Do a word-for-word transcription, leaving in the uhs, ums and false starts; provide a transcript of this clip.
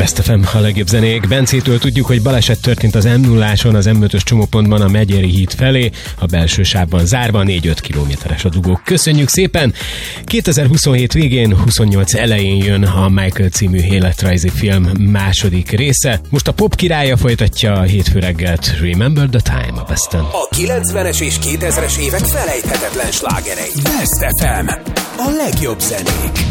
Best ef em, a legjobb zenék. Bencétől tudjuk, hogy baleset történt az em nulláson, az em ötös csomópontban a Megyeri híd felé, a belső sávban zárva, négy-öt kilométeres a dugó. Köszönjük szépen! kétezer-huszonhét végén, huszonnyolc elején jön a Michael című életrajzi film második része. Most a pop királya folytatja a hétfő reggelt. Remember the Time a Besten. A kilencvenes és kétezres évek felejthetetlen slágerei. Best ef em, a legjobb zenék.